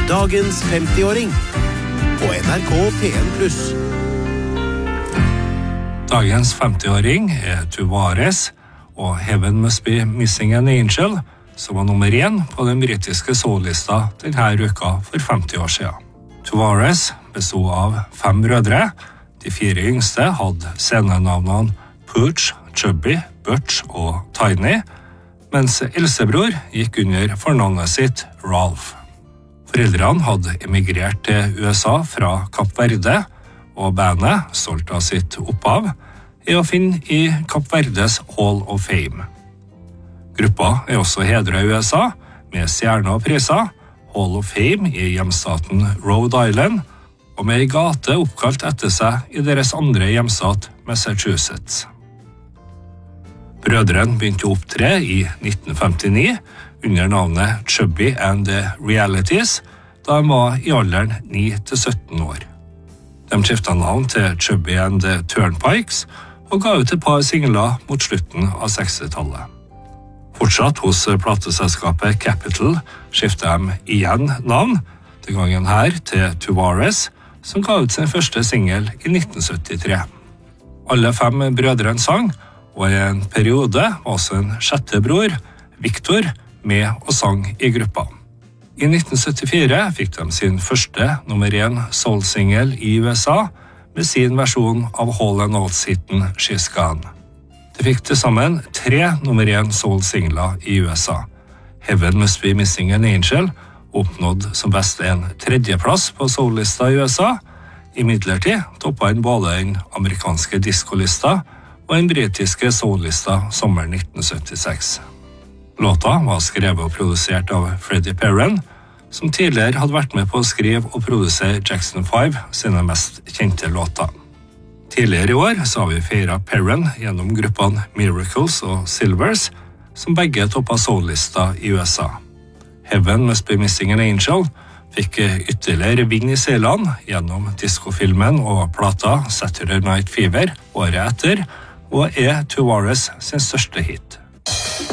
Dagens 50-åring på NRK P1+. Dagens 50-åring Tuvares, og Heaven Must Be Missing an Angel, som var nummer 1 på den britiske soul-lista denne uka for 50 år siden. Tuvares bestod av 5 brødre. De 4 yngste hadde scenenavnene Pooch, Chubby, Butch og Tiny, mens eldstebror gikk under fornavnet sitt Ralph. Foreldrene hadde emigrert til USA fra Kapp Verde, og bandet, stolt av sitt opphav, å finne i Kapp Verdes Hall of Fame. Gruppa også hedret i USA med stjerner og priser, Hall of Fame i hjemstaten Rhode Island, og med en gate oppkalt etter seg i deres andre hjemstat Massachusetts. Brødrene begynte å opptre i 1959 under navnet Chubby and the Realities, da de var i alderen 9-17 år. De skiftet navn til Chubby and the Turnpikes og ga ut et par singler mot slutten av 60-tallet. Fortsatt hos plateselskapet Capitol skiftet de igjen navn, den gangen her til Tuvares, som ga ut sin første singel i 1973. Alle 5 brødrene sang, og i en periode var også en 6. bror, Victor, med og sang i gruppa. I 1974 fikk de sin første nummer 1 soul-singel i USA med sin versjon av Hall & Oates-hitten She's Gone. De fikk til sammen 3 nummer 1 soul-singler i USA. Heaven Must Be Missing an Angel oppnådde som best en 3. plass på soul-lista i USA. Imidlertid toppet han både den amerikanske diskolista og den britiske soul-lista sommeren 1976. Låta var skrevet og produsert av Freddie Perren, som tidligere hadde vært med på å skrive og produsere Jackson 5 sine mest kjente låter. Tidligere i år så har vi feiret Perren gjennom gruppene Miracles og Silvers, som begge toppet soul-lista i USA. Heaven Must Be Missing an Angel fikk ytterligere vind i seilene gjennom diskofilmen og plata Saturday Night Fever året etter, og Tuvares sin største hit.